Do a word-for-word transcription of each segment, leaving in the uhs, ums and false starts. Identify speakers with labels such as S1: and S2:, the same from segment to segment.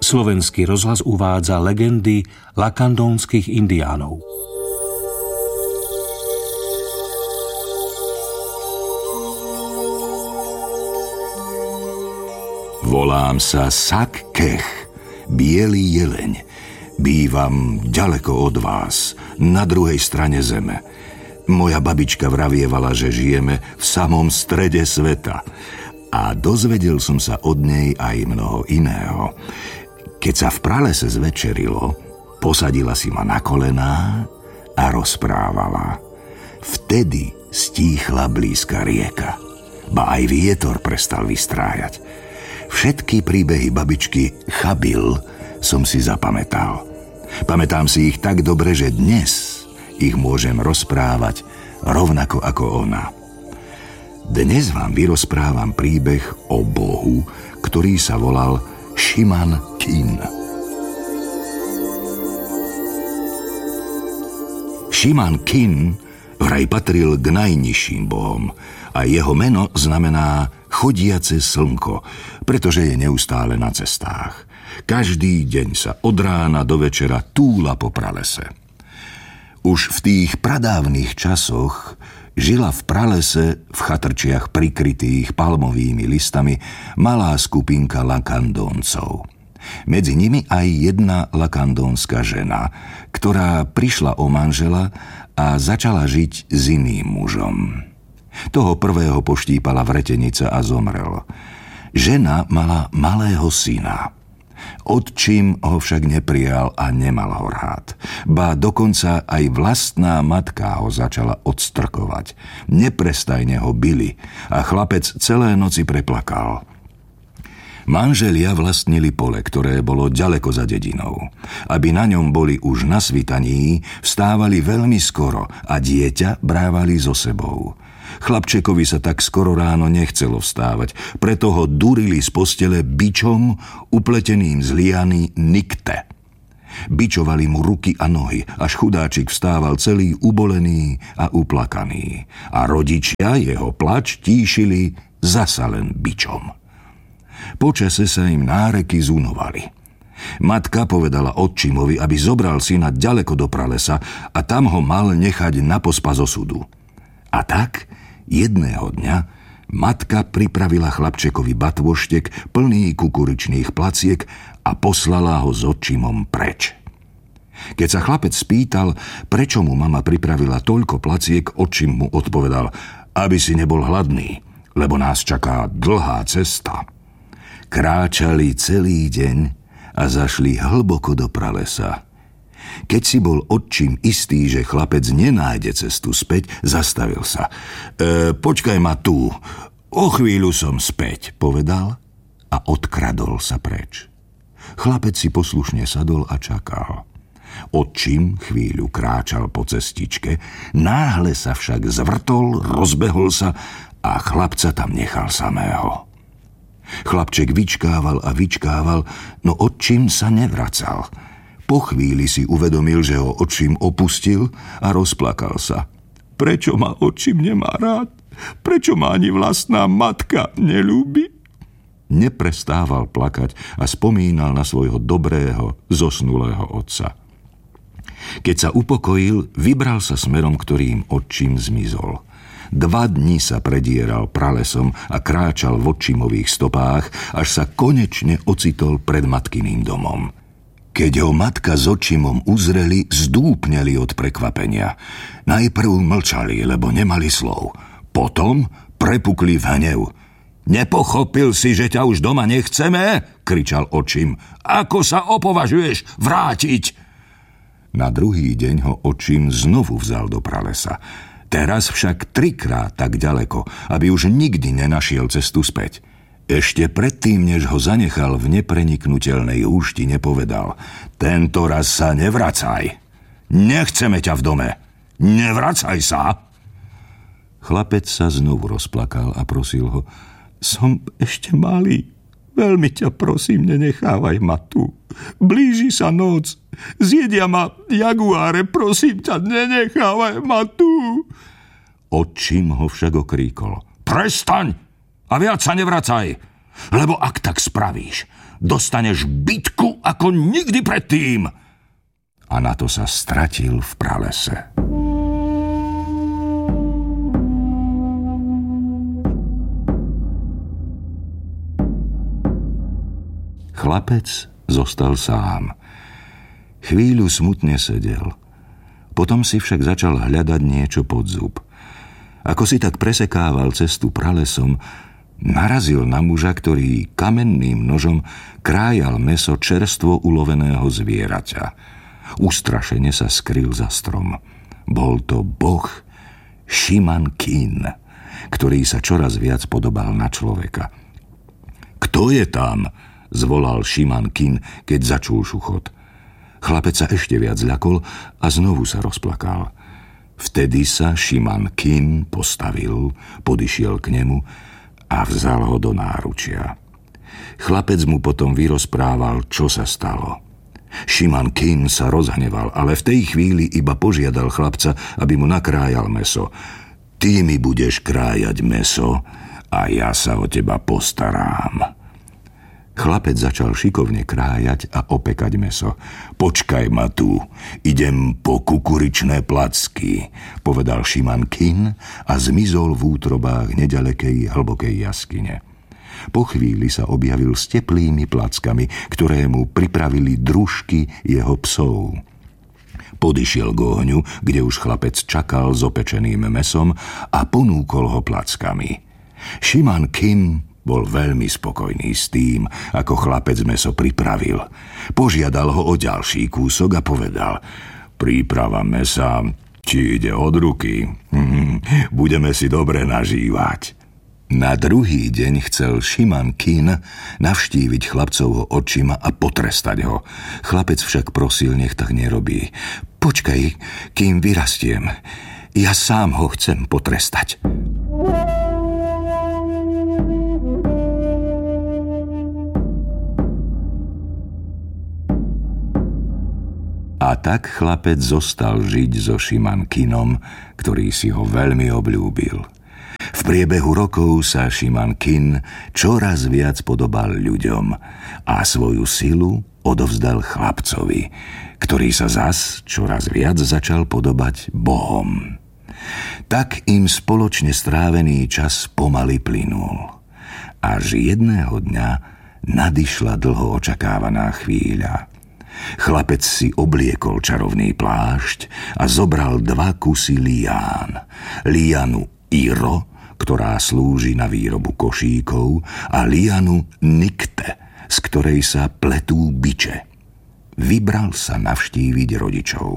S1: Slovenský rozhlas uvádza legendy lakandónskych indiánov.
S2: Volám sa Sak Kech, biely jeleň. Bývam ďaleko od vás, na druhej strane zeme. Moja babička vravievala, že žijeme v samom strede sveta. A dozvedel som sa od nej aj mnoho iného. Keď sa v pralese zvečerilo, posadila si ma na kolená a rozprávala. Vtedy stíchla blízka rieka. Ba aj vietor prestal vystrájať. Všetky príbehy babičky Chabil som si zapamätal. Pamätám si ich tak dobre, že dnes ich môžem rozprávať rovnako ako ona. Dnes vám vyrozprávam príbeh o bohu, ktorý sa volal Šiman Kin. Šiman Kin vraj patril k najnižším bohom a jeho meno znamená chodiace slnko, pretože je neustále na cestách. Každý deň sa od rána do večera túla po pralese. Už v tých pradávnych časoch žila v pralese v chatrčiach prikrytých palmovými listami malá skupinka lakandóncov. Medzi nimi aj jedna lakandónska žena, ktorá prišla o manžela a začala žiť s iným mužom. Toho prvého poštípala vretenica a zomrel. Žena mala malého syna. Otčím ho však neprijal a nemal ho rád. Ba dokonca aj vlastná matka ho začala odstrkovať. Neprestajne ho bili a chlapec celé noci preplakal. Manželia vlastnili pole, ktoré bolo ďaleko za dedinou. Aby na ňom boli už na svitaní, vstávali veľmi skoro a dieťa brávali so sebou. Chlapčekovi sa tak skoro ráno nechcelo vstávať, preto ho durili z postele bičom upleteným z liany nikte. Bičovali mu ruky a nohy, až chudáčik vstával celý ubolený a uplakaný. A rodičia jeho plač tíšili zasa len bičom. Počase sa im náreky zunovali. Matka povedala otčimovi, aby zobral syna ďaleko do pralesa a tam ho mal nechať na pospas osudu. A tak jedného dňa matka pripravila chlapčekovi batvoštek plný kukuričných placiek a poslala ho s otčimom preč. Keď sa chlapec spýtal, prečo mu mama pripravila toľko placiek, otčim mu odpovedal, aby si nebol hladný, lebo nás čaká dlhá cesta. Kráčali celý deň a zašli hlboko do pralesa. Keď si bol otčím istý, že chlapec nenájde cestu späť, zastavil sa. E, počkaj ma tu, o chvíľu som späť, povedal a odkradol sa preč. Chlapec si poslušne sadol a čakal. Otčím chvíľu kráčal po cestičke, náhle sa však zvrtol, rozbehol sa a chlapca tam nechal samého. Chlapček vyčkával a vyčkával, no otčím sa nevracal. Po chvíli si uvedomil, že ho otčím opustil a rozplakal sa. Prečo ma otčím nemá rád? Prečo ma ani vlastná matka neľúbi? Neprestával plakať a spomínal na svojho dobrého, zosnulého otca. Keď sa upokojil, vybral sa smerom, ktorým otčím zmizol. Dva dni sa predieral pralesom a kráčal v otčimových stopách, až sa konečne ocitol pred matkyným domom. Keď ho matka s otčimom uzreli, zdúpneli od prekvapenia. Najprv mlčali, lebo nemali slov. Potom prepukli v hnev. Nepochopil si, že ťa už doma nechceme? Kričal otčim. Ako sa opovažuješ vrátiť? Na druhý deň ho otčim znovu vzal do pralesa. Teraz však trikrát tak ďaleko, aby už nikdy nenašiel cestu späť. Ešte predtým, než ho zanechal v nepreniknutelnej úšti, nepovedal: Tento raz sa nevracaj. Nechceme ťa v dome. Nevracaj sa. Chlapec sa znovu rozplakal a prosil ho: Som ešte malý. Veľmi ťa prosím, nenechávaj ma tu. Blíži sa noc. Zjedia ma jaguáre, prosím ťa, nenechávaj ma tu. Otčím ho však okríkol: Prestaň a viac sa nevracaj. lebo ak tak spravíš, dostaneš bitku ako nikdy predtým. A na to sa stratil v pralese. Chlapec zostal sám. Chvíľu smutne sedel. Potom si však začal hľadať niečo pod zub. Ako si tak presekával cestu pralesom, narazil na muža, ktorý kamenným nožom krájal mäso čerstvo uloveného zvieraťa. Ustrašene sa skryl za strom. Bol to boh Shiman Kin, ktorý sa čoraz viac podobal na človeka. Kto je tam? Zvolal Shiman Kin, keď začul šuchot. Chlapec sa ešte viac ľakol a znovu sa rozplakal. Vtedy sa Shiman Kin postavil, podišiel k nemu a vzal ho do náručia. Chlapec mu potom vyrozprával, čo sa stalo. Shiman Kin sa rozhneval, ale v tej chvíli iba požiadal chlapca, aby mu nakrájal mäso. Ty mi budeš krájať mäso a ja sa o teba postarám. Chlapec začal šikovne krájať a opekať mäso. Počkaj ma tu, idem po kukuričné placky, povedal Shiman Kin a zmizol v útrobách nedalekej hlbokej jaskyne. Po chvíli sa objavil s teplými plackami, ktoré mu pripravili družky jeho psov. Podišiel k ohňu, kde už chlapec čakal s opečeným mäsom a ponúkol ho plackami. Shiman Kin bol veľmi spokojný s tým, ako chlapec mäso pripravil. Požiadal ho o ďalší kúsok a povedal: príprava mäsa ti ide od ruky. Budeme si dobre nažívať. Na druhý deň chcel Shiman Kin navštíviť chlapcovho očima a potrestať ho. Chlapec však prosil, nech tak nerobí. Počkaj, kým vyrastiem. Ja sám ho chcem potrestať. A tak chlapec zostal žiť so Shiman Kinom, ktorý si ho veľmi obľúbil. V priebehu rokov sa Shiman Kin čoraz viac podobal ľuďom a svoju silu odovzdal chlapcovi, ktorý sa zas čoraz viac začal podobať bohom. Tak im spoločne strávený čas pomaly plynul. Až jedného dňa nadišla dlho očakávaná chvíľa. Chlapec si obliekol čarovný plášť a zobral dva kusy lián. Lianu Iro, ktorá slúži na výrobu košíkov, a lianu Nikte, z ktorej sa pletú biče. Vybral sa navštíviť rodičov.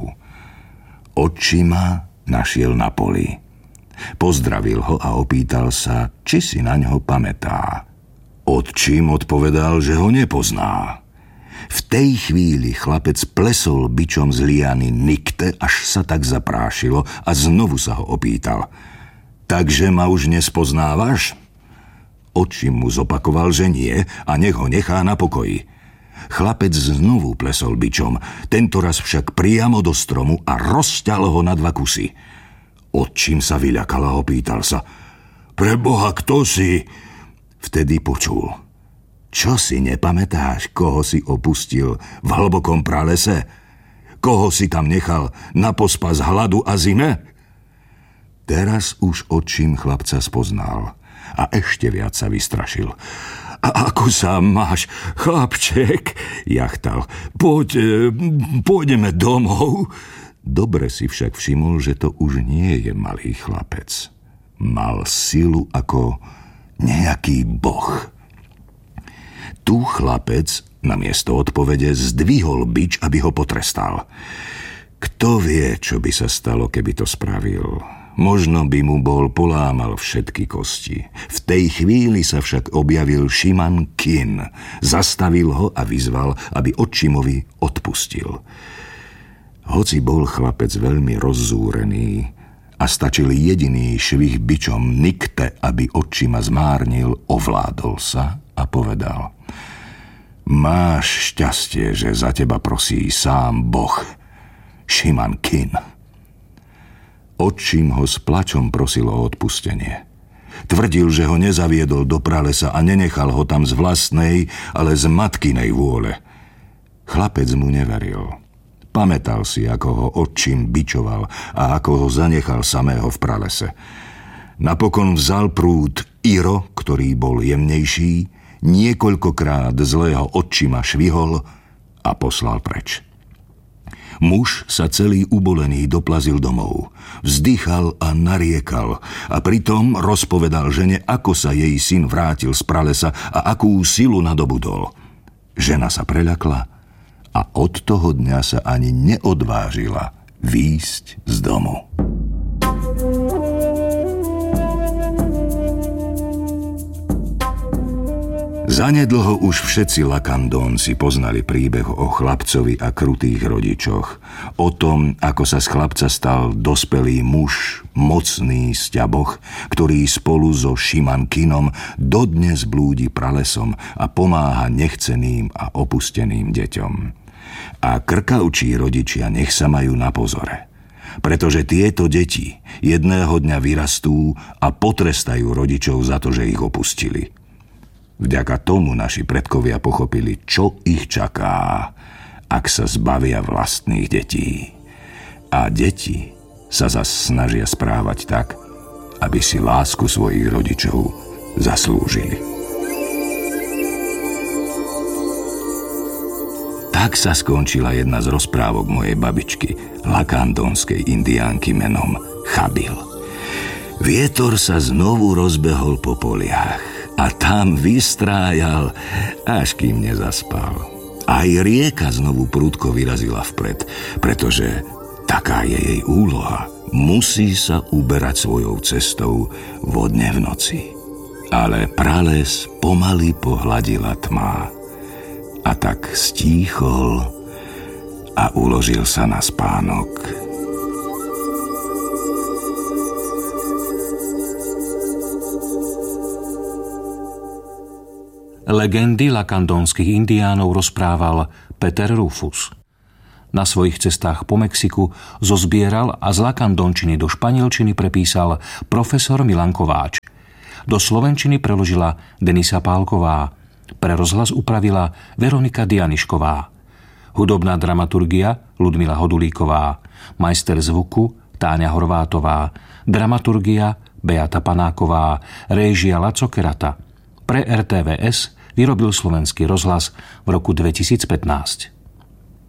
S2: Otčima našiel na poli. Pozdravil ho a opýtal sa, či si na ňo pamätá. Otčim odpovedal, že ho nepozná. V tej chvíli chlapec plesol bičom z liany Nikte, až sa tak zaprášilo, a znovu sa ho opýtal: takže ma už nespoznávaš? Otčim mu zopakoval, že nie a nech ho nechá na pokoji. Chlapec znovu plesol bičom, tentoraz však priamo do stromu a rozťal ho na dva kusy. Otčim sa vyľakal a opýtal sa: preboha, kto si? Vtedy počul: čo si nepamätáš, koho si opustil v hlbokom pralese? Koho si tam nechal na pospas hladu a zime? Teraz už otčím chlapca spoznal a ešte viac sa vystrašil. A ako sa máš, chlapček? Jachtal. Poď, pôjdeme domov. Dobre si však všimol, že to už nie je malý chlapec. Mal silu ako nejaký boh. Tu chlapec namiesto odpovede zdvihol bič, aby ho potrestal. Kto vie, čo by sa stalo, keby to spravil? Možno by mu bol polámal všetky kosti. V tej chvíli sa však objavil Shiman Kin. Zastavil ho a vyzval, aby otčimovi odpustil. Hoci bol chlapec veľmi rozzúrený a stačil jediný švih bičom Nikte, aby otčima zmárnil, ovládol sa a povedal: máš šťastie, že za teba prosí sám boh Shiman Kin. Otčím ho s plačom prosil o odpustenie. Tvrdil, že ho nezaviedol do pralesa a nenechal ho tam z vlastnej, ale z matkinej vôle. Chlapec mu neveril. Pamätal si, ako ho otčím bičoval a ako ho zanechal samého v pralese. Napokon vzal prúd Iro, ktorý bol jemnejší, niekoľkokrát zlého otčima švihol a poslal preč. Muž sa celý ubolený doplazil domov. Vzdychal a nariekal a pritom rozpovedal žene, ako sa jej syn vrátil z pralesa a akú silu nadobudol. Žena sa preľakla a od toho dňa sa ani neodvážila výjsť z domu. Zanedlho už všetci Lakandónci poznali príbeh o chlapcovi a krutých rodičoch. O tom, ako sa z chlapca stal dospelý muž, mocný sťaboch, ktorý spolu so Šimankinom dodnes blúdi pralesom a pomáha nechceným a opusteným deťom. A krkavčí rodičia nech sa majú na pozore. Pretože tieto deti jedného dňa vyrastú a potrestajú rodičov za to, že ich opustili. Vďaka tomu naši predkovia pochopili, čo ich čaká, ak sa zbavia vlastných detí. A deti sa zas snažia správať tak, aby si lásku svojich rodičov zaslúžili. Tak sa skončila jedna z rozprávok mojej babičky, lakandónskej indiánky menom Chabil. Vietor sa znovu rozbehol po poliach a tam vystrájal, až kým nezaspal. Aj rieka znovu prudko vyrazila vpred, pretože taká je jej úloha. Musí sa uberať svojou cestou vodne v noci. Ale prales pomaly pohladila tma. A tak stíchol a uložil sa na spánok.
S1: Legendy lakandónskych indiánov rozprával Peter Rufus. Na svojich cestách po Mexiku zozbieral a z lakandónčiny do španielčiny prepísal profesor Milan Kováč. Do slovenčiny preložila Denisa Pálková. Pre rozhlas upravila Veronika Dianišková. Hudobná dramaturgia Ludmila Hodulíková. Majster zvuku Táňa Horvátová. Dramaturgia Beata Panáková. Réžia Laco Kerata. Pre er té vé es vyrobil Slovenský rozhlas v roku dvetisícpätnásť.